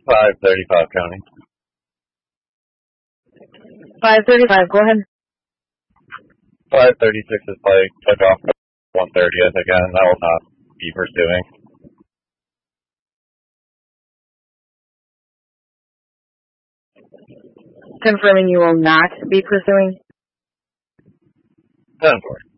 535 County. 535, go ahead. 536 is Pike, took off 130th again. I will not be pursuing. Confirming you will not be pursuing? 10-4.